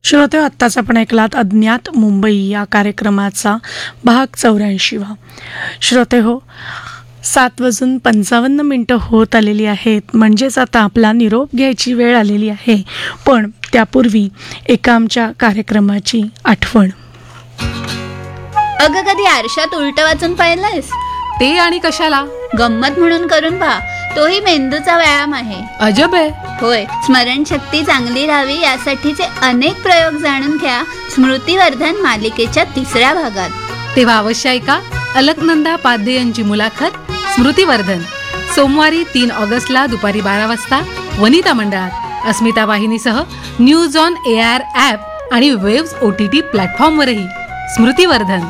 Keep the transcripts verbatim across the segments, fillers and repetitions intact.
श्रोते, आत्ताच आपण ऐकलात अज्ञात मुंबई या कार्यक्रमाचा भाग चौऱ्याऐंशीवा. श्रोते हो, सात वाजून पंचावन्न मिनटं होत आलेली आहेत, म्हणजेच आता आपला निरोप घ्यायची वेळ आलेली आहे. पण त्यापूर्वी एका आमच्या कार्यक्रमाची आठवण. अगं, कधी आरशात उलट वाचून पाहिलंयस? ते आणि कशाला? गंमत म्हणून करून पहा, तोही मेंदूचा व्यायाम आहे. अजब आहे. होय, स्मरणशक्ती चांगली राहावी यासाठीचे अनेक प्रयोग जाणून घ्या स्मृतिवर्धन मालिकेच्या तिसऱ्या भागात. तेव्हा अवश्य ऐका अलकनंदा पाध्ये यांची मुलाखत स्मृतिवर्धन, सोमवारी तीन ऑगस्टला दुपारी बारा वाजता वनिता मंडळात, अस्मिता वाहिनीसह news on A R app आणि वेव्स ओ टी टी प्लॅटफॉर्मवरही. स्मृतिवर्धन.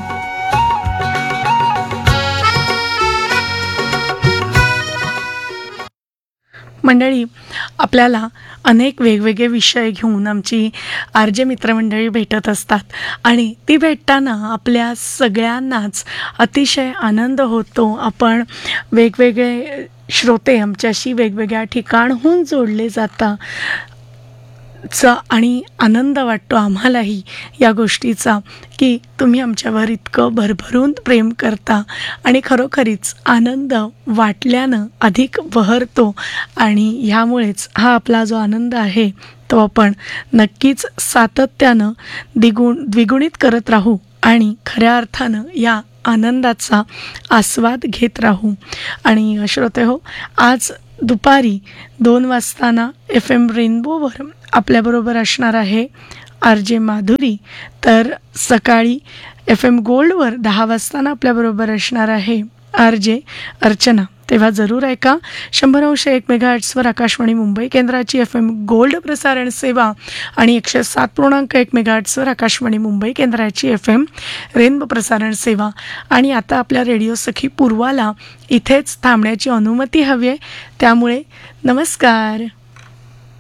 मंडळी, आपल्याला अनेक वेगवेगळे विषय घेऊन आमची आर जे मित्रमंडळी भेटत असतात आणि ती भेटताना आपल्या सगळ्यांनाच अतिशय आनंद होतो. आपण वेगवेगळे श्रोते आमच्याशी वेगवेगळ्या ठिकाणहून जोडले जातात चा आणि आनंद वाटतो आम्हालाही या गोष्टीचा की तुम्ही आमच्यावर इतकं भरभरून प्रेम करता आणि खरोखरीच आनंद वाटल्यानं अधिक बहरतो. आणि ह्यामुळेच हा आपला जो आनंद आहे तो आपण नक्कीच सातत्यानं द्विगुण द्विगुणित करत राहू आणि खऱ्या अर्थानं या आनंदाचा आस्वाद घेत राहू. आणि श्रोते हो, आज दुपारी दोन वाजताना एफ एम रेनबोवर आपल्याबरोबर असणार आहे आर जे माधुरी, तर सकाळी एफ एम गोल्डवर दहा वाजताना आपल्याबरोबर असणार आहे आर जे अर्चना. तेव्हा जरूर ऐका शंभर अंश एक मेगाहर्ट्सवर आकाशवाणी मुंबई केंद्राची एफ एम गोल्ड प्रसारण सेवा आणि एकशे सात पूर्णांक एक मेगाहर्ट्सवर आकाशवाणी मुंबई केंद्राची एफ एम रेनबो प्रसारण सेवा. आणि आता आपल्या रेडिओ सखी पूर्वाला इथेच थांबण्याची अनुमती हवी आहे, त्यामुळे नमस्कार.